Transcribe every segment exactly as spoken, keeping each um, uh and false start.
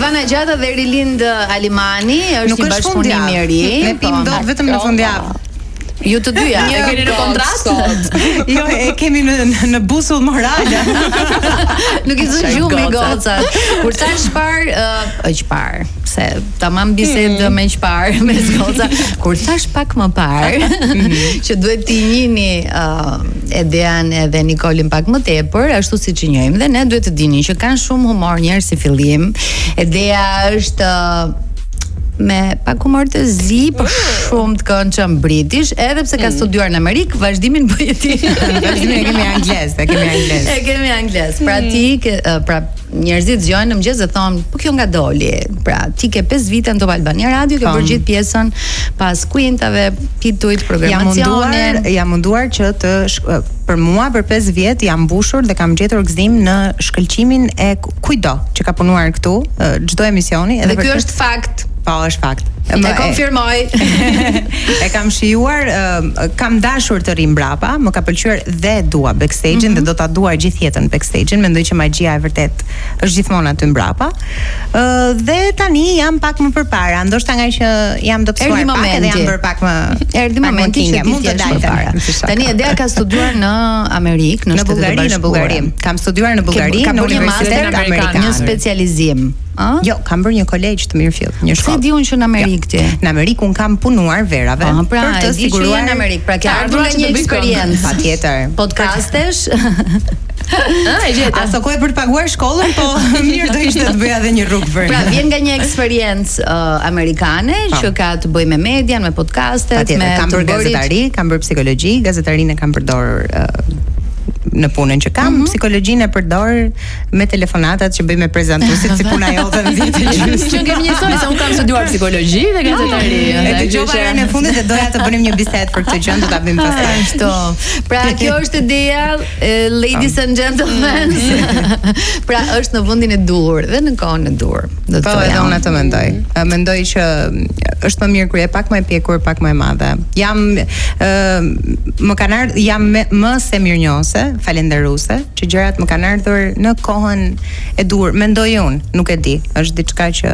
Silvana Gjata dhe Rilind Alimani, është një bashkëpunim i ri. Ne pim dot vetëm në fundjavë. Ju të dyja, e keni në kontratë? Jo, e kemi në në busull morale. Nuk i zë gjumë i gocat. Kur ta shpar, ë çpar, se tamam bisedë me çpar, me goca. Kur thash pak më parë, që duhet t'i njihni Edean edhe Nikolin pak më tepër, ashtu siç i njohim dhe ne duhet të dini që kanë shumë humor njerëz si fillim. Edea është me pak humor të zi, por shumë të këndshëm british, edhe pse ka studiuar në Amerikë, vazhdimin bëj ti. Vazhdimin e kemi anglez, e kemi anglez. E kemi anglez. Pra ti, pra njerëzit zgjojnë në mëngjes dhe thonë, po kjo nga doli. Pra ti ke pesë vite në Top Albania Radio, ke përgjith pjesën pas kuintave, pitujt, programacionin. Jam munduar që të për mua për pesë vjet jam mbushur dhe kam gjetur gëzim në shkëlqimin e kujdo që ka punuar këtu, çdo emisioni, edhe ky është fakt. Po, është fakt. E konfirmoj. E kam shijuar, uh, kam dashur të rim mbrapa, më ka pëlqyer dhe dua backstage-in mm -hmm. dhe do ta dua gjithë jetën backstage-in, mendoj që magjia e vërtet është gjithmonë aty mbrapa. Uh, dhe tani jam pak më përpara, ndoshta nga që jam dobësuar pak edhe jam bër pak më erdhi momenti që mund të dalë përpara. Tani Edea ka studiuar në Amerikë, në Bullgari, në Bullgari. Kam studiuar në Bullgari, në Universitetin Amerikan, një specializim. A? Jo, kam bërë një kolegj të Mirfield, një shkollë. Se di unë që në Amerikë ti? Në Amerikë un kam punuar verave ah, pra, për të siguruar në Amerikë. Pra ka ardhur një eksperiencë. Patjetër. Podcastesh. Ah, e gjeta. Aso kohë për të paguar shkollën, po mirë do ishte të bëja edhe një rrugë për. Pra vjen nga një eksperiencë uh, amerikane pa. Që ka të bëjë me median, me podcastet, me kam bërë gazetari, kam bërë psikologji, gazetarinë kam përdorur uh, në punën që kam, mm -hmm. psikologjinë e përdor me telefonatat që bëj me prezantuesit si puna jote në vitin e gjysmë. Që kemi njësoj se unë kam studiuar psikologji dhe gazetari. E dëgjova herën e fundit dhe doja të bënim një bisedë për këtë gjë, do ta bëjmë pastaj. Ashtu. Pra kjo është ideja, ladies and gentlemen. Pra është në vendin e dur dhe në kohën e dur. Do të thoya. Po edhe unë atë mendoj. Mendoj që është më mirë kur je pak më e pjekur, pak më e madhe. Jam më kanë ardhur, jam më se mirënjohëse, falenderuese, që gjërat më kanë ardhur në kohën e dur. Mendoj unë, nuk e di. Është diçka që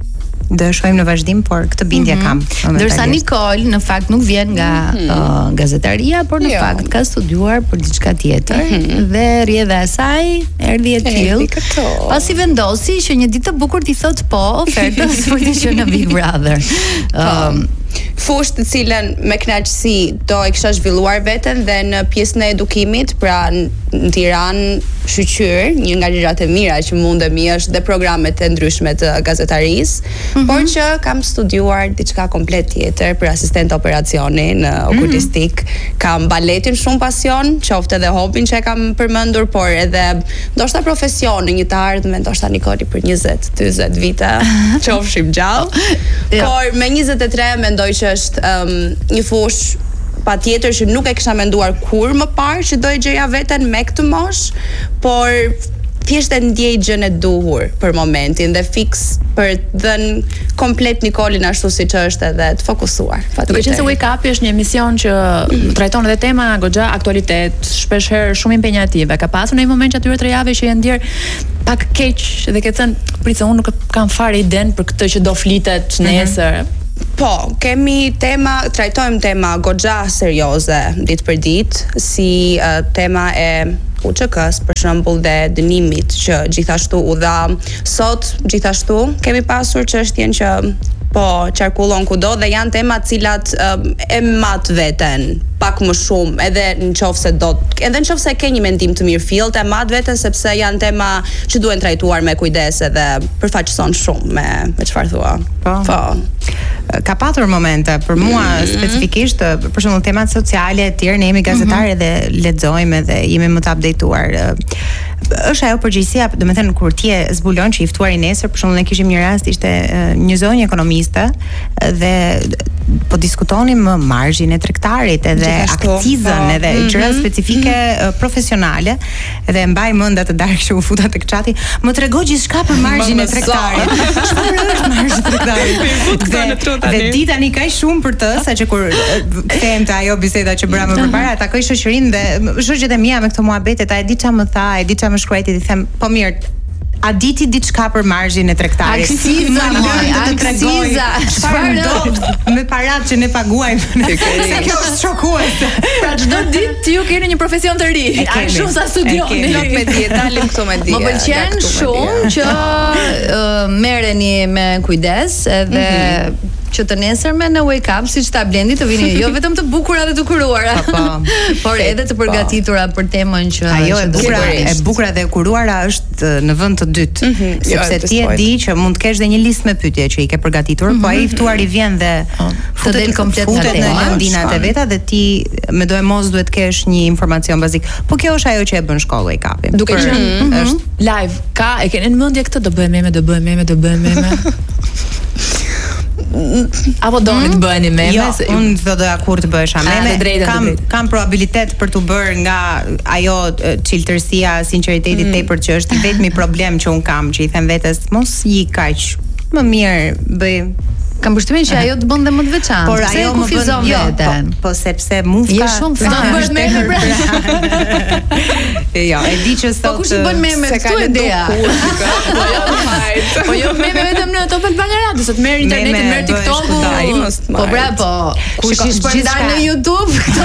do e shohim në vazhdim, por këtë bindje mm -hmm. kam. Ndërsa Nikol në fakt nuk vjen nga mm -hmm. uh, gazetaria, por në jo. fakt ka studiuar për diçka tjetër mm -hmm. dhe rrjedha e saj erdhi e tillë. Pasi vendosi që një ditë të bukur ti thot po ofertës për të qenë në Big Brother. Um, fushë të cilën me kënaqësi do e kisha zhvilluar veten dhe në pjesën e edukimit, pra në Tiranë shqyqyr, një nga gjërat e mira që mundemi është dhe programet e ndryshme të gazetarisë, mm -hmm. por që kam studiuar diçka komplet tjetër për asistent operacioni në okultistik. Mm -hmm. Kam baletin shumë pasion, qoftë edhe hobin që e kam përmendur, por edhe ndoshta profesionin, një të ardhme, ndoshta Nikoli për njëzet dyzet vite, qofshim gjallë. Por me njëzet e tre mendoj që është um, një fushë patjetër që nuk e kisha menduar kur më parë që do e gjeja veten me këtë moshë, por thjesht e ndjej gjën e duhur për momentin dhe fiks për dhënë komplet Nikolin ashtu siç është edhe të fokusuar. Duke qenë se Wake Up është një emision që trajton edhe tema goxha aktualitet, shpeshherë shumë impenjative. Ka pasur në një moment që atyre tre javë që janë ndier pak keq dhe ke thënë, pritse unë nuk kam fare iden për këtë që do flitet nesër. Mm -hmm. Po, kemi tema, trajtojmë tema goxha serioze ditë për ditë, si uh, tema e U Ç K-s, për shembull, dhe dënimit që gjithashtu u dha sot, gjithashtu kemi pasur çështjen që po qarkullon kudo dhe janë tema të cilat um, e mat veten pak më shumë, edhe nëse do edhe nëse ke një mendim të mirë fillt e mat veten sepse janë tema që duhen trajtuar me kujdes edhe përfaqëson shumë me me çfarë thua. Po. Po. Ka patur momente për mua mm -hmm. specifikisht, për shembull temat sociale e tjerë, ne jemi gazetarë mm -hmm. dhe lexojmë dhe jemi më të updateuar. Është ajo përgjegjësia, do të thënë kur ti e zbulon që i ftuari nesër, për shembull ne kishim një rast, ishte një zonjë ekonomiste dhe po diskutonim marzhin e tregtarit edhe akcizën oh. edhe gjëra mm -hmm. specifike mm -hmm. profesionale dhe mbaj mend atë darkë që u futa tek çati, më tregoi gjithçka për marzhin e tregtarit. Çfarë është marzhi i tregtarit? Dhe di tani kaq shumë për të, sa që kur kthehem te ajo biseda që bëra më përpara, takoj shoqërinë dhe shoqjet e mia me këto muhabete, ta e di çfarë më tha, e di çfarë më shkruajti, i them, po mirë, a diti diçka për margin e tregtarit? Aksiza, moj, aksiza. Çfarë ndodh me parat që ne paguajmë? Se kjo është shokuese. Pra çdo ditë ti ju keni një profesion të ri. Ai shumë sa studioni. Nuk me dije, dalim këto me dije. Më pëlqen shumë që uh, merreni me kujdes edhe mm-hmm. që të nesërme në wake up siç ta Blendi të vini jo vetëm të bukura dhe të kuruara, por edhe të përgatitura për temën që ajo që e bukura, e bukura dhe e kuruara është në vend të dytë, mm-hmm. sepse jo, ti e di që mund të kesh dhe një listë me pyetje që i ke përgatitur, mm-hmm. po ai i ftuar i vjen dhe të del komplet nga tema, në lëndinat e veta dhe ti me do e mos duhet kesh një informacion bazik. Po kjo është ajo që e bën shkolla wake up-in. Duke qenë mm-hmm. është live, ka e keni në mendje këtë do bëjmë me, do bëjmë me, do bëjmë me. Apo doni të bëheni meme? Jo, unë do doja kur të bëhesha meme. Kam kam probabilitet për të bërë nga ajo çiltërsia, sinqeriteti mm. tepër që është vetmi problem që un kam, që i them vetes mos i kaq. Më mirë bëj. Kam përshtypjen që ajo të bën dhe më të veçantë. Por ajo më bën jo, po, po sepse mufka. Je shumë do të bësh meme pra. Jo, e di që sot. Po kush i bën meme këtu idea? Po jo fajt. Po jo meme vetëm në Top Albania Radio, sot merr internetin, merr TikTok-un. Po bra, po. Kush i shpërndar në YouTube këto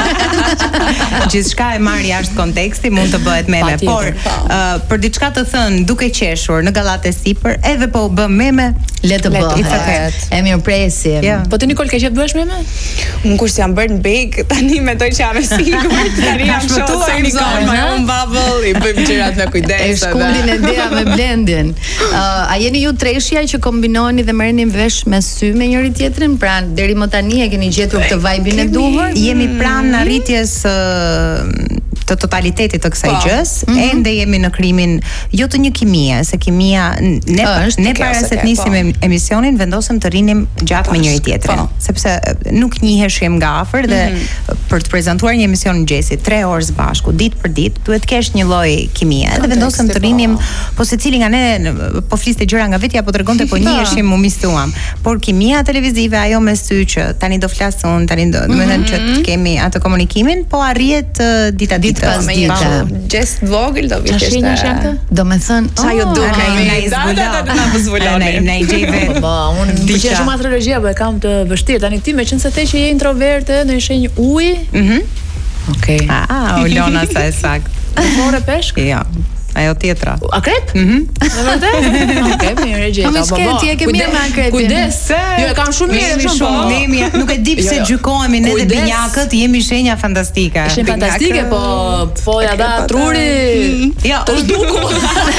meme? Gjithçka e marr jashtë konteksti mund të bëhet meme, por për diçka të thënë duke qeshur në gallat e sipër, edhe po u bë meme, le të bëhet. E mirë presim. Yeah. Po ti Nikol ke qef bësh meme? Unë kur jam bërë në bake, tani mendoj që jam e sigurt. Tani jam shumë se Nikol, my own bubble, i bëjmë gjërat me kujdes. E shkullin e dea me Blendin. Uh, a jeni ju treshja që kombinoni dhe merrni vesh me sy me njëri tjetrin? Pra deri më tani e keni gjetur këtë vibe-in e duhur? Jemi pranë arritjes uh, të totalitetit të kësaj gjës, mm-hmm. ende jemi në krimin jo të një kimie, se kimia ne është, ne para se të nisim po. emisionin vendosëm të rinim gjatë me njëri tjetrin, po. sepse nuk njiheshim nga afër dhe mm-hmm. për të prezantuar një emision mëngjesi tre orë së bashku, ditë për ditë, duhet kesh një lloj kimie. Dhe vendosëm të rinim, po secili nga ne po fliste gjëra nga vetja, po tregonte po njiheshim, u mistuam. Por kimia televizive ajo me sy që tani do flasun, tani do, do të thënë që të kemi atë komunikimin, po arrihet uh, dita ditë pas dite. Gjest vogël do vitesh. Tash një shemtë? Do të thënë, sa ju duket na izbulon. Na zbuloni. Na i gjej Po, unë di shumë astrologjia, po e kam të vështirë. Tani ti me qenë se the që je introverte, në shenjë uji. Mhm. Okej. Ah, Olona sa e sakt. Morë peshk? Jo. Ajo tjetra. Akrep? Mhm. Në vërtet? Okej, mirë e gjeta. Po më ti e ke mirë me akrepin. Kujdes. Jo, e kam shumë mirë shumë. shumë. Ne jemi, nuk e di pse gjykohemi ne të binjakët, jemi shenja fantastike. Është fantastike, po po ja da truri. Jo, të zhduku.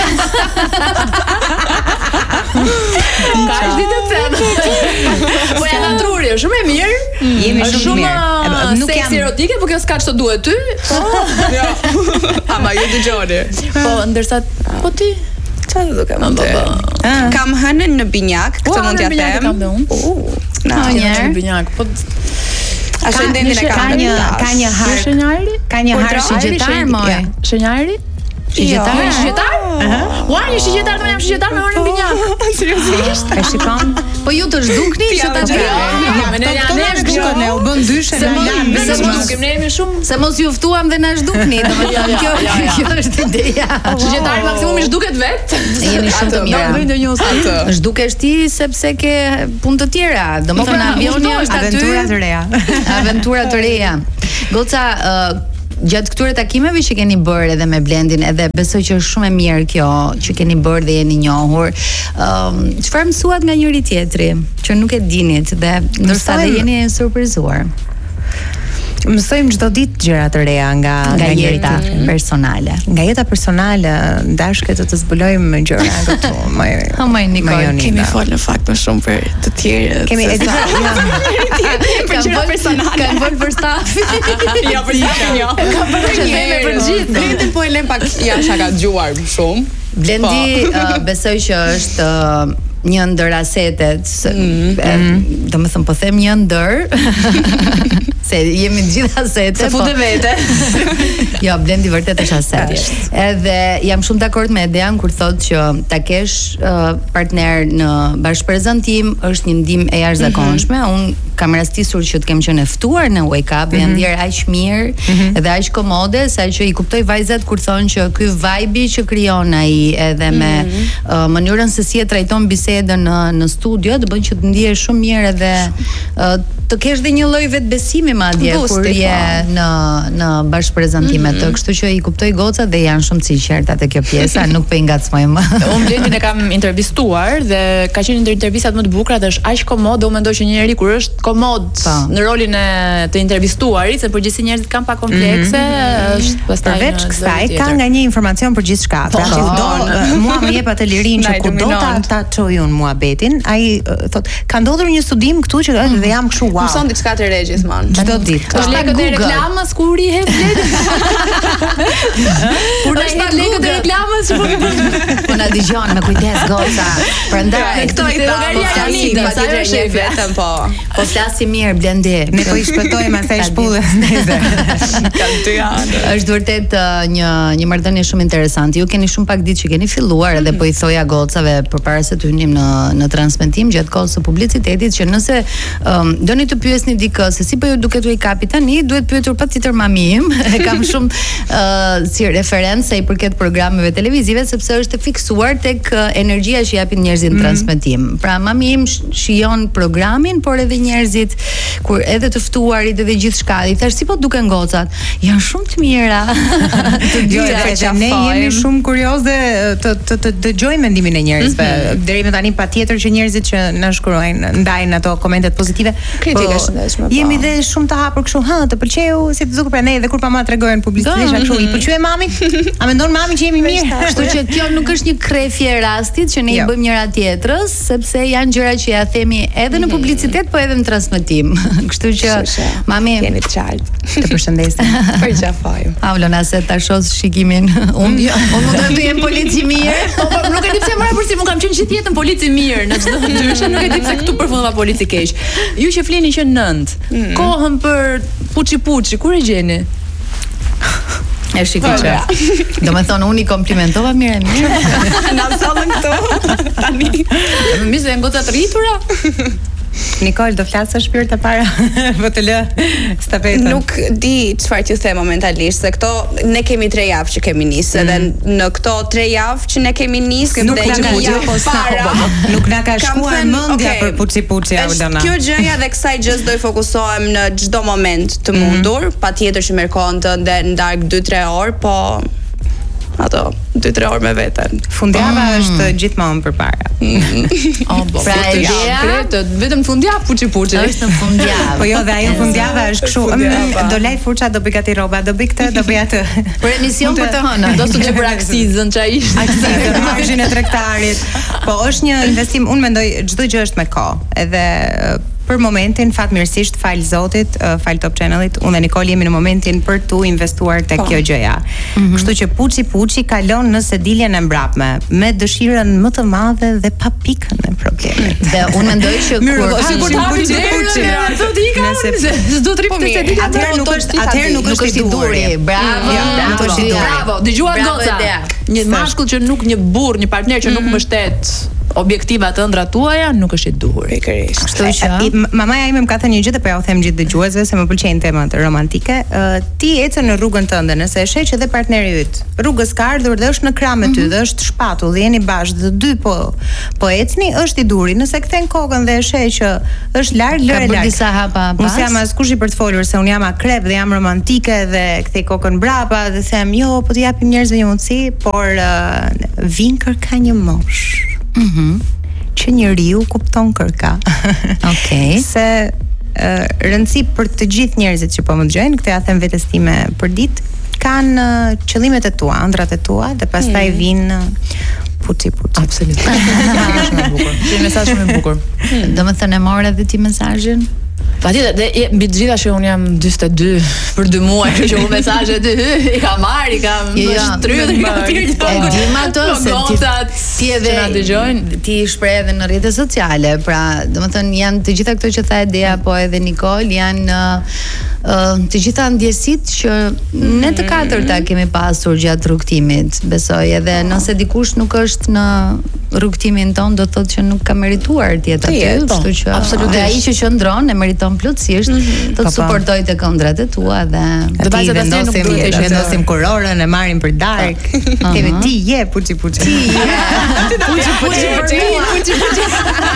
Ka është ditë të them. Po ja da truri, është shumë e mirë. Jemi shumë mirë. Nuk jam seksi erotike, por kjo s'ka ç'të duhet ty. Po. Jo. Ama ju dëgjoni. Po ndërsa po ti çfarë do kam të? Kam hënën në binjak, këtë mund t'ja them. Kam dhe unë. Uh, na një binjak. Po ascendentin e kam. Ka një ka një har. Shenjari? Ka një har shigjetar moj. Shenjari? Shigjetar? Shigjetar? Ua, një shigjetar, do jam shigjetar me orën binjak. Seriozisht? E shikon? Po ju të zhdukni që ta bëni. Ne ja ne zhdukën, ne u bën dyshë në lan. Se mos kemi ne jemi shumë. Se mos ju ftuam dhe na zhdukni, domethënë kjo kjo është ideja. Shigjetari maksimumi zhduket vet. Jeni shumë të mirë. Do ndonjë atë. Zhdukesh ti sepse ke punë të tjera. Domethënë avioni është aty. Aventura të reja. Aventura të reja. Goca gjatë këtyre takimeve që keni bërë edhe me Blendin, edhe besoj që është shumë e mirë kjo që keni bërë dhe jeni njohur. Ëm, um, çfarë mësuat nga njëri tjetri që nuk e dinit dhe ndoshta dhe jeni surprizuar? Mësojmë çdo ditë gjëra të reja nga nga jeta personale. Nga jeta personale, dashke të të zbulojmë gjëra këtu. Më Ha më Nikol, kemi folë në fakt më shumë për të tjerët. Kemi edhe për gjëra personale. Kanë folë për stafin. Jo, për stafin jo. Ka bërë meme për gjithë. Blendin po e lëm pak jashtë ka dëgjuar shumë. Blendi uh, besoj që është uh, një ndër asetet, mm, mm. do më thëmë po them një ndër, se jemi të gjithë asete. Se futet vete. Jo, Blendi vërtet është aset. Edhe jam shumë dakord me Edean kur thotë që ta kesh uh, partner në bashkëprezantim është një ndihmë e jashtëzakonshme. Mm -hmm. Unë kam rastisur që të kem qenë e ftuar në Wake Up, mm -hmm. janë ndier aq mirë mm -hmm. dhe aq komode, sa që i kuptoj vajzat kur thonë që ky vibe që krijon ai edhe me mm -hmm. uh, mënyrën se si e trajton bisedën në në studio, do bën që të ndihesh shumë mirë edhe uh, të kesh dhe një lloj vetbesimi madje kur je në në bashkëprezantime të, kështu që i kuptoj gocat dhe janë shumë të sinqerta te kjo pjesa, nuk po i ngacmojmë. Unë Blendin e kam intervistuar dhe ka qenë ndër intervistat më të bukura dhe është aq komod, unë mendoj që një njerëz kur është komod në rolin e të intervistuarit, se përgjithësi njerëzit kanë pak komplekse, është pastaj përveç kësaj ka nga një informacion për gjithçka. Pra që do mua më jep atë lirinë që kur do ta ta çoj unë muhabetin, ai thot ka ndodhur një studim këtu që dhe jam kështu wow. Mëson diçka të re gjithmonë. Çdo ditë. Është lekët e reklamës kur i heb Blendi. Kur na jep lekët e reklamës, po na dëgjon me kujdes goca. Prandaj këto i flasim pa të shef vetëm po. Po flasim mirë Blendi. Ne po i shpëtojmë asaj shpullës neze. Kan dy anë. Është vërtet një një marrëdhënie shumë interesante. Ju keni shumë pak ditë që keni filluar edhe po i thoja gocave përpara se të hynim në në transmetim gjatë kohës së publicitetit që nëse um, doni të pyesni dikë se si po ju duket ai kapi tani, duhet pyetur patjetër mami im. E kam shumë uh, si referencë i përket programeve televizive sepse është fiksuar tek uh, energjia që japin njerëzit në transmetim. Pra mami im shijon programin, por edhe njerëzit kur edhe të ftuarit edhe gjithçka. I thash si po duken gocat? Janë shumë të mira. Të dyja, ne jemi shumë kurioze të të të dëgjojmë mendimin e njerëzve. Deri më tani patjetër që njerëzit që na shkruajnë ndajnë ato komentet pozitive. Kritika shëndetshme. Jemi dhe shumë të hapur kështu, ha, të pëlqeu, si të duket pra ne dhe kur pa ma tregojnë publicitetisht kështu, i pëlqej mamit? A mendon mami që jemi mirë? Kështu që kjo nuk është një krefje e rastit që ne i bëjmë njëra tjetrës, sepse janë gjëra që ja themi edhe në publicitet, po edhe në transmetim. Kështu që mami jeni të qartë. Të përshëndesim. Për qafajm. Avlona se ta shoh shikimin. Unë unë mund të jem polici mirë. Po nuk e di pse mora përsi, unë kam qenë gjithë jetën polici mirë, në çdo ndryshe nuk e di pse këtu përfundova polici keq. Ju që flini që nënt, mm. kohën për puçi puçi, kur e gjeni? E shikoj që. Do me thonë, unë i komplimentova mirë e mirë. Na sallën këto. Tani. Mi se gocat rritura? Nikol, do flasësh shpirt e para, po të lë stafetën. Nuk di çfarë t'ju them momentalisht, se këto ne kemi tre javë që kemi nisë, edhe në këto tre javë që ne kemi nisë, nuk na ka para. Nuk na ka shkuar mendja për puçi puçi Aldona. Kjo gjëja dhe kësaj gjës do i fokusohem në çdo moment të mundur, patjetër që merr kohën tënde ndark dy tre orë, po ato dy tre orë me veten. Fundjava mm. është gjithmonë përpara. Mm. Oh, bo, pra ideja vetëm fundjavë puçi puçi. Është në fundjavë. Po jo, dhe ajo fundjava është kështu, do laj furça, do bëj gati rroba, do bëj këtë, do bëj atë. Për emision për të hënën. Do të për aksizën ç'a ishte. Aksizën, margin e tregtarit. Po është një investim, unë mendoj çdo gjë është me kohë. Edhe për momentin, fatmirësisht, fal Zotit, fal Top Channelit, unë dhe Nikol jemi në momentin për tu investuar tek kjo gjëja. Mm-hmm. Kështu që puçi puçi kalon në sediljen e mbrapme, me dëshirën më të madhe dhe pa pikën e problemit. Dhe unë mendoj që kur sikur të hapi puçi, do të ikam, do të ripte sedilja. Atëherë nuk është, atëherë nuk është i duri. Bravo, bravo, bravo. Dëgjuat goca. Një mashkull që nuk, një burr, një partner që nuk mbështet objektivat të ëndra tuaja nuk është i duhur. Pikërisht. Kështu që mamaja ime më ka thënë një gjë, po ja u them gjithë dëgjuesve se më pëlqejnë temat romantike. Uh, ti ecën në rrugën tënde, nëse e sheh që dhe partneri yt rrugës ka ardhur dhe është në krah me ty, dhe është shpatull dhe jeni bashkë, dhe dy po po ecni, është i duri. Nëse kthen kokën dhe e sheh që është larg, lëre larg. Ka disa hapa pas. Unë jam askush i për të folur se unë jam akrep dhe jam romantike dhe kthej kokën brapa dhe them, jo, po të japim njerëzve një mundësi, por uh, vinkër ka një mosh. Mhm. Që njeriu kupton kërka. Okej. Se uh, rëndësi për të gjithë njerëzit që po më dëgjojnë, këtë ja them vetes time për ditë, kanë uh, qëllimet e tua, ëndrat e tua dhe pastaj mm. vinë uh, puçi puçi. Absolutisht. Shumë e bukur. Një mesazh shumë i bukur. Domethënë e morë edhe ti mesazhin? Patjetër, dhe mbi të gjitha që unë jam njëzet e dy për dy muaj, që u mesazhe të hy, i kam marr, i kam shtrydhur, i kam pirë gjithë. E dim ato se ti edhe na dëgjojnë, ti shpreh edhe në rrjetet sociale, pra, domethënë janë të gjitha këto që tha Edea, po edhe Nikol, janë uh, të gjitha ndjesit që ne të katërta kemi pasur gjatë rrugtimit, besoj, edhe nëse dikush nuk është në rrugtimin ton, do të thotë që nuk ka merituar të jetë aty, kështu që absolutisht ai që qëndron e meriton plotësisht të të suportojë të këndrat e tua dhe të vendosim vendosim kurorën, e marrim për dark. Kemi ti je puçi puçi. Ti je. Puçi puçi puçi puçi.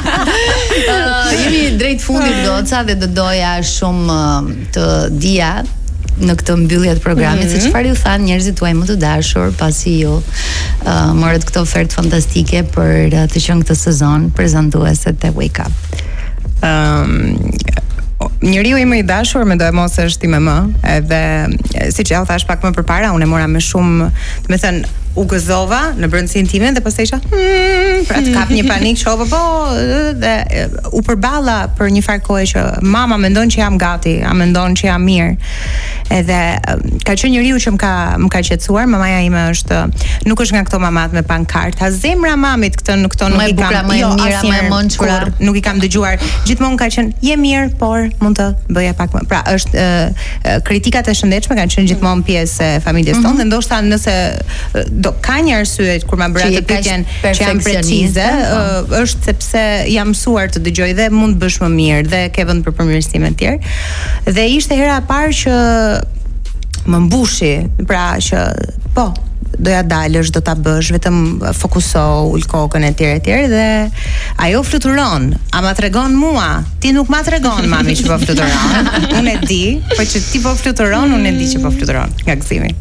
Jemi drejt fundit goca dhe do doja shumë të dija në këtë mbyllje të programit mm -hmm. se çfarë ju thanë njerëzit tuaj më të dashur pasi ju uh, morët këtë ofertë fantastike për uh, të qenë këtë sezon prezantuese të Wake Up. Um, njeriu im i dashur mendoj mos është i më më, edhe siç ja u thash pak më përpara, unë e mora me shumë, do të thënë u gëzova në brendësinë time dhe pastaj isha hmm, pra të kap një panik që po po dhe u përballa për një farë kohë që mama mendon që jam gati, a mendon që jam mirë. Edhe ka qenë njeriu që më ka më ka qetësuar, mamaja ime është nuk është nga këto mamat me pankarta, zemra mamit këtë në këto nuk i kam, jo asnjëherë nuk i kam dëgjuar. Gjithmonë ka qenë je mirë, por mund të bëja pak më. Pra është uh, kritikat e shëndetshme kanë qenë gjithmonë pjesë e familjes tonë, dhe ndoshta nëse do ka një arsye kur ma bëra të pyetjen që jam precize, uh, është sepse jam mësuar të dëgjoj dhe mund bësh më mirë dhe ke vend për përmirësime të tjerë. Dhe ishte hera e parë që më mbushi, pra që po doja dalësh, do ta bësh, vetëm fokuso, ul kokën e tjerë e tjerë dhe ajo fluturon. A ma tregon mua? Ti nuk ma tregon mami që po fluturon. Unë e di, po që ti po fluturon, unë e di që po fluturon nga gëzimi.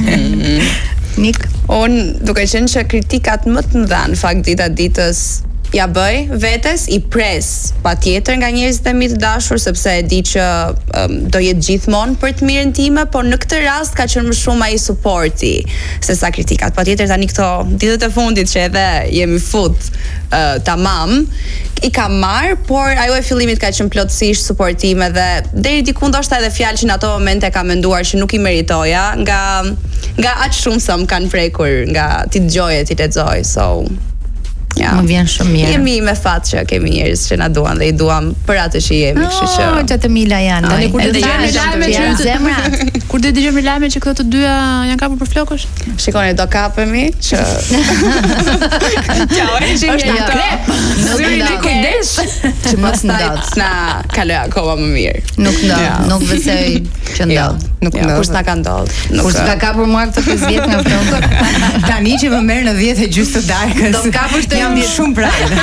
Nik, unë duke qenë që kritikat më të mëdha në fakt dita ditës ja bëj vetes, i pres patjetër nga njerëzit e mi të dashur, sepse e di që um, do jetë gjithmonë për të mirën time, por në këtë rast ka qenë më shumë ai suporti se sa kritikat. Patjetër tani këto ditët e fundit që edhe jemi fut uh, tamam, i kam marr, por ajo e fillimit ka qenë plotësisht suportime dhe deri diku ndoshta edhe fjalë që në ato momente kam menduar që nuk i meritoja, nga nga aq shumë sa më kanë prekur, nga ti dëgjoje, ti lexoj, so ja. Më vjen shumë mirë. Jemi me fat që kemi njerëz që na duan dhe i duam për atë që jemi, kështu që. Oh, që të mila janë. Tani kur të dëgjojmë lajme që zemrat, kur të dëgjojmë lajme që këto të dyja janë kapur për flokësh. Shikoni, do kapemi që Ciao, është ja krep. Nuk do kujdes. Që mos ndot. Na kaloj akoma më mirë. Nuk ndot, nuk besoj që ndot. Nuk ndot. Kush ta ka ndodhur? Kush ka kapur mua këto pesë vjet nga flokët? Tani që më merr në dhjetë e gjysmë të darkës. Do kapësh të jam shumë pranë.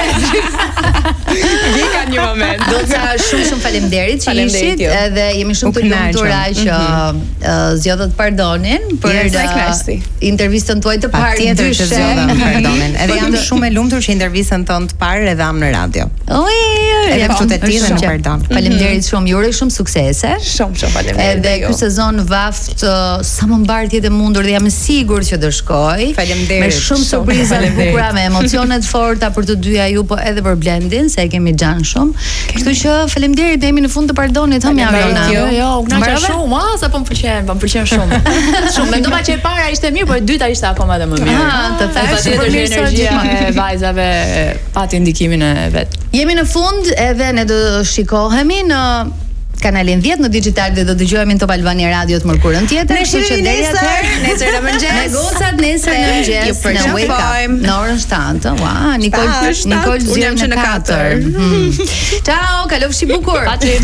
Vika një moment. Do të shumë shumë faleminderit që ishit, edhe jemi shumë të lumtura që zgjodhët pardonin për intervistën tuaj të parë. Patjetër që zgjodha pardonin. Edhe jam shumë e lumtur që intervistën tonë të parë edhe am në radio. Oj, edhe kështu të tjerë në pardon. Faleminderit shumë, ju uroj shumë suksese. Shumë shumë faleminderit. Edhe ky sezon vaft sa më mbar të jetë mundur dhe jam e sigurt që do shkoj. Faleminderit. Me shumë surpriza të bukura, me emocionet forta për të dyja ju, po edhe për Blendin, se e kemi xhan shumë. Kështu që faleminderit, jemi në fund të pardonit, ha mja Rona. Jo, jo, u kënaqa shumë, ah, sa po më pëlqen, po më pëlqen shumë. Shumë, mendova që e para ishte mirë, por e dyta ishte akoma edhe më mirë. Ah, të thash për energjia e vajzave pati ndikimin e vet. Jemi në fund, edhe ne do shikohemi në kanalin dhjetë në digital dhe do dëgjohemi në Top Albania Radio të mërkurën tjetër. Kështu që deri atëherë, nesër në mëngjes. Me gocat nesër në mëngjes në Wake Up në orën shtatë. Ua, Nikol Nikol zgjon në katër. Ciao, kalofshi bukur.